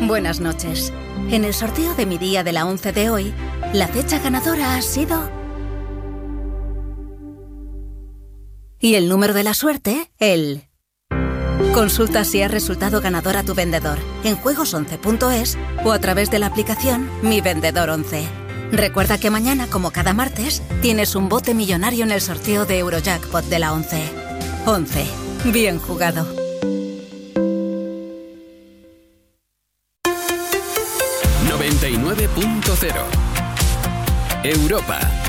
Buenas noches. En el sorteo de mi día de la 11 de hoy, la fecha ganadora ha sido... Y el número de la suerte, el... Consulta si has resultado ganador a tu vendedor en juegos11.es o a través de la aplicación Mi Vendedor 11. Recuerda que mañana, como cada martes, tienes un bote millonario en el sorteo de Eurojackpot de la 11. 11. Bien jugado. ...99.0 Europa.